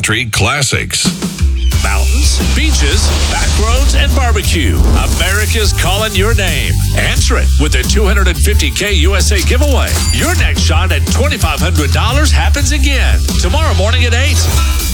country classics. Mountains, beaches, back roads, and barbecue. America's calling your name. Answer it with the $250K USA giveaway. Your next shot at $2,500 happens again tomorrow morning at 8.